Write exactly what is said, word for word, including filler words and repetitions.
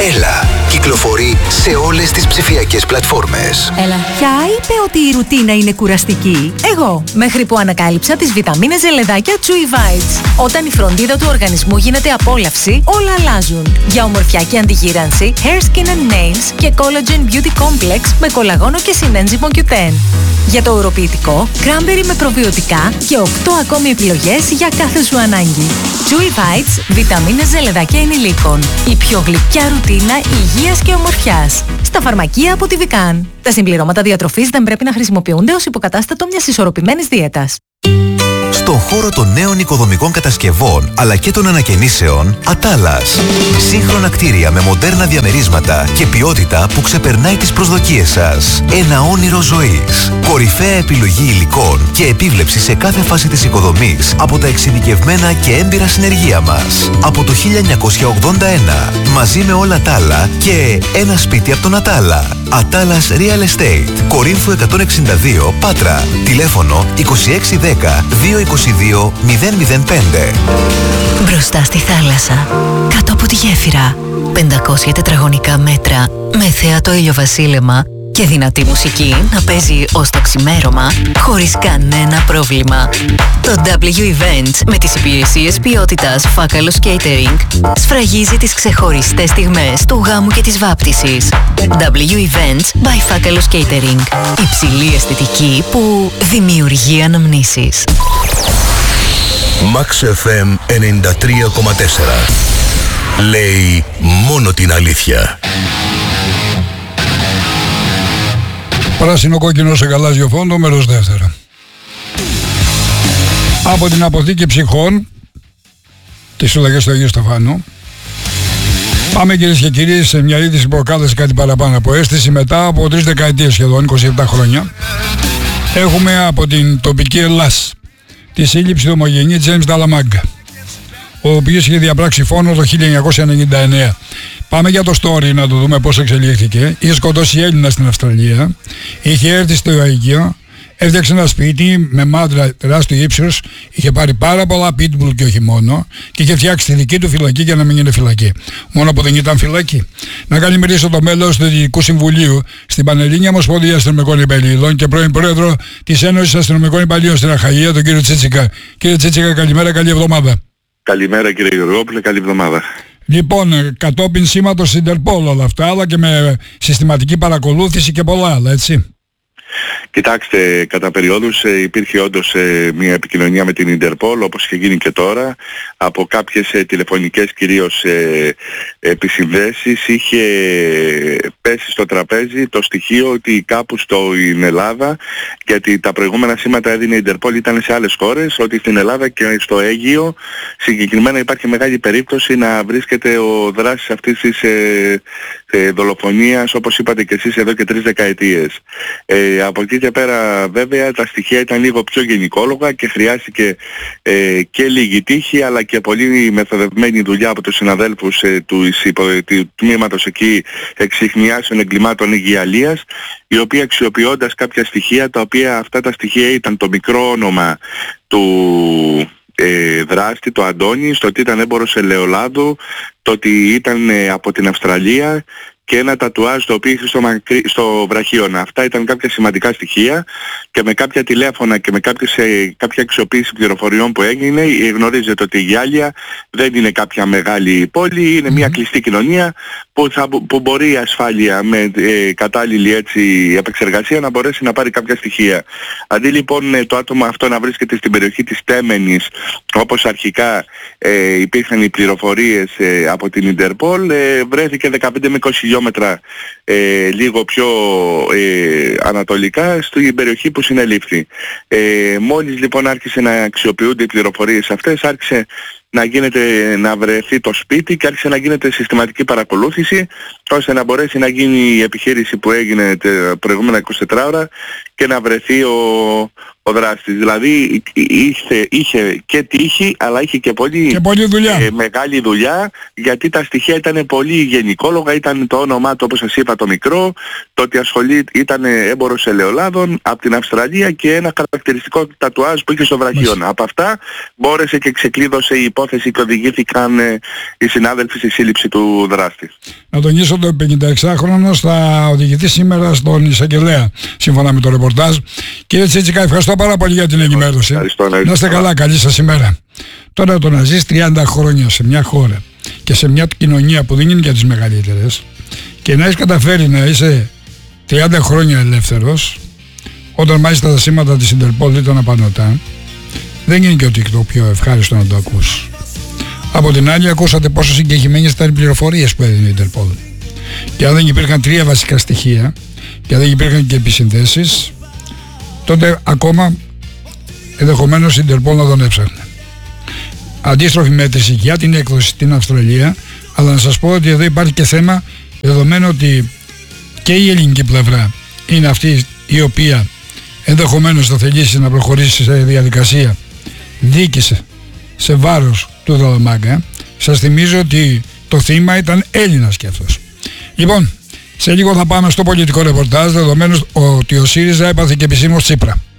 Έλα κυκλοφορεί σε όλες τις ψηφιακές πλατφόρμες. Έλα. Ποια είπε ότι η ρουτίνα είναι κουραστική? Εγώ, μέχρι που ανακάλυψα τις βιταμίνες ζελεδάκια Chewy Vites. Όταν η φροντίδα του οργανισμού γίνεται απόλαυση, όλα αλλάζουν. Για ομορφιά και αντιγύρανση, Hair, Skin and Nails και Collagen Beauty Complex με κολαγόνο και συνένζυμο κιου τεν. Για το ουροποιητικό, Cranberry με προβιωτικά και οκτώ ακόμη επιλογές για κάθε σου ανάγκη. Chewy Vites, βιταμίνες ζελεδάκια ενηλίκων. Η πιο γλυκιά ρουτίνα υγείας και ομορφιάς. Στα φαρμακεία από τη Vican. Τα συμπληρώματα διατροφής δεν πρέπει να χρησιμοποιούνται ως υποκατάστατο μιας ισορροπημένης δίαιτας. Στον χώρο των νέων οικοδομικών κατασκευών αλλά και των ανακαινήσεων, Ατάλας. Σύγχρονα κτίρια με μοντέρνα διαμερίσματα και ποιότητα που ξεπερνάει τις προσδοκίες σας. Ένα όνειρο ζωής. Κορυφαία επιλογή υλικών και επίβλεψη σε κάθε φάση της οικοδομής από τα εξειδικευμένα και έμπειρα συνεργεία μας. Από το χίλια εννιακόσια ογδόντα ένα. Μαζί με όλα τα άλλα και ένα σπίτι από τον Ατάλα. Ατάλας Real Estate. Κορίνθου εκατόν εξήντα δύο, Πάτρα. Τηλέφωνο είκοσι έξι δέκα δύο είκοσι δύο μηδέν μηδέν πέντε. Μπροστά στη θάλασσα, κάτω από τη γέφυρα, πεντακόσια τετραγωνικά μέτρα με θέατο ηλιοβασίλεμα και δυνατή μουσική να παίζει ως το ξημέρωμα χωρίς κανένα πρόβλημα. Το ντάμπλιου Events με τις υπηρεσίες ποιότητας Φάκαλος Catering σφραγίζει τις ξεχωριστές στιγμές του γάμου και της βάπτισης. ντάμπλιου Events by Φάκαλος Catering. Υψηλή αισθητική που δημιουργεί αναμνήσεις. Max εφ εμ ενενήντα τρία κόμμα τέσσερα. Λέει μόνο την αλήθεια. Πράσινο κόκκινο σε γαλάζιο φόντο, μέρος δεύτερο. Από την αποθήκη ψυχών της Συλλογής του Αγίου Στεφάνου πάμε, κυρίες και κύριοι, σε μια είδηση που προκάλεσε κάτι παραπάνω από αίσθηση. Μετά από τρεις δεκαετίες, σχεδόν είκοσι επτά χρόνια, έχουμε από την τοπική Ελλάς τη σύλληψη του ομογενή Τζέιμς Νταλαμάγκα, ο οποίος είχε διαπράξει φόνο το χίλια εννιακόσια ενενήντα εννέα. Πάμε για το story να το δούμε πώς εξελίχθηκε. Είχε σκοτώσει Έλληνα στην Αυστραλία, είχε έρθει στο Αίγυο, έφτιαξε ένα σπίτι με μάντρα τεράστιο ύψος, είχε πάρει πάρα πολλά pitbull και όχι μόνο, και είχε φτιάξει τη δική του φυλακή για να μην είναι φυλακή. Μόνο που δεν ήταν φυλακή. Να καλημερίσω το μέλος του Διοικητικού Συμβουλίου στην Πανελλήνια Ομοσπονδία Αστυνομικών Υπαλλήλων και πρώην πρόεδρο της Ένωσης Αστυνομικών Υπαλλήλων στην Αχαΐα, τον κύριο Τσίτσικα. Κύριε Τσίτσικα, καλημέρα, καλή εβδομάδα. Καλημέρα κύριε Γεωργόπουλε, καλή εβδομάδα. Λοιπόν, κατόπιν σήματος Ιντερπόλ όλα αυτά, αλλά και με συστηματική παρακολούθηση και πολλά άλλα, έτσι. Κοιτάξτε, κατά περιόδους ε, υπήρχε όντως ε, μια επικοινωνία με την Ιντερπόλ, όπως είχε γίνει και τώρα. Από κάποιες ε, τηλεφωνικές κυρίως ε, επισυνδέσεις είχε πέσει στο τραπέζι το στοιχείο ότι κάπου στην Ελλάδα, γιατί τα προηγούμενα σήματα έδινε η Ιντερπόλ ήταν σε άλλες χώρες, ότι στην Ελλάδα και στο Αίγυο συγκεκριμένα υπάρχει μεγάλη περίπτωση να βρίσκεται ο δράσης αυτής της ε, ε, δολοφονίας, όπως είπατε και εσείς, εδώ και τρεις δεκαετίες. Ε, από εκεί και πέρα βέβαια τα στοιχεία ήταν λίγο πιο γενικόλογα και χρειάστηκε ε, και λίγη τύχη αλλά και πολύ μεθοδευμένη δουλειά από τους συναδέλφους ε, του, του τμήματος εκεί εξιχνιάσεων εγκλημάτων υγειαλίας, οι οποίοι αξιοποιώντας κάποια στοιχεία, τα οποία αυτά τα στοιχεία ήταν το μικρό όνομα του ε, δράστη, το Αντώνη, στο ότι ήταν έμπορος ελαιολάδου, το ότι ήταν ε, από την Αυστραλία και ένα τατουάζ το οποίο είχε στο, μακρύ, στο βραχίωνα. Αυτά ήταν κάποια σημαντικά στοιχεία και με κάποια τηλέφωνα και με κάποιες, ε, κάποια αξιοποίηση πληροφοριών που έγινε, ε, γνωρίζετε ότι η Γιάλια δεν είναι κάποια μεγάλη πόλη, είναι μια κλειστή κοινωνία που, θα, που μπορεί ασφάλεια με ε, κατάλληλη έτσι, επεξεργασία να μπορέσει να πάρει κάποια στοιχεία. Αντί λοιπόν ε, το άτομο αυτό να βρίσκεται στην περιοχή της Τέμενης, όπως αρχικά ε, υπήρχαν οι πληροφορίες ε, από την Ιντερπόλ, ε, βρέθηκε δεκαπέντε με είκοσι χιλιόμετρα ε, λίγο πιο ε, ανατολικά στην περιοχή που συνελήφθη. Ε, μόλις λοιπόν άρχισε να αξιοποιούνται οι πληροφορίες αυτές, άρχισε να γίνεται, να βρεθεί το σπίτι και άρχισε να γίνεται συστηματική παρακολούθηση ώστε να μπορέσει να γίνει η επιχείρηση που έγινε τα προηγούμενα εικοσιτέσσερις ώρα και να βρεθεί ο, ο δράστης. Δηλαδή είχε, είχε και τύχη αλλά είχε και πολύ, και πολύ δουλειά. Ε, μεγάλη δουλειά, γιατί τα στοιχεία ήταν πολύ γενικόλογα. Ήταν το όνομά του, όπως σας είπα, το μικρό, το ότι ασχολεί, ήταν έμπορος ελαιολάδων από την Αυστραλία και ένα χαρακτηριστικό τατουάζ που είχε στο βραχίωνα. Από αυτά μπόρεσε και ξεκλείδωσε η υπόθεση υπόθεση και οδηγήθηκαν ε, οι συνάδελφοι στη σύλληψη του δράστη. Να τονίσω ότι ο πενηνταεξάχρονος θα οδηγηθεί σήμερα στον εισαγγελέα, σύμφωνα με το ρεπορτάζ. Κύριε Τσίτσικα, ευχαριστώ πάρα πολύ για την ενημέρωση. Να είστε καλά, καλή σας ημέρα. Τώρα το να ζεις τριάντα χρόνια σε μια χώρα και σε μια κοινωνία που δεν είναι για τις μεγαλύτερες και να έχεις καταφέρει να είσαι τριάντα χρόνια ελεύθερος, όταν μάλιστα τα σήματα της Ιντερπόλ ήταν απανωτά, δεν είναι και ότι το πιο ευχάριστο να το ακούς. Από την άλλη, ακούσατε πόσο συγκεκριμένες ήταν οι πληροφορίες που έδινε η Ιντερπόλ. Και αν δεν υπήρχαν τρία βασικά στοιχεία, και αν δεν υπήρχαν και επισυνδέσεις, τότε ακόμα ενδεχομένως η Ιντερπόλ να τον έψαχνε. Αντίστροφη μέτρηση για την έκδοση στην Αυστραλία, αλλά να σας πω ότι εδώ υπάρχει και θέμα, δεδομένου ότι και η ελληνική πλευρά είναι αυτή η οποία ενδεχομένως θα θελήσει να προχωρήσει σε διαδικασία δίκησε σε βάρος του Δαλαμάγκα. Σας θυμίζω ότι το θύμα ήταν Έλληνας και αυτός. Λοιπόν, σε λίγο θα πάμε στο πολιτικό ρεπορτάζ, δεδομένου ότι ο ΣΥΡΙΖΑ έπαθε και επισήμως Τσίπρα.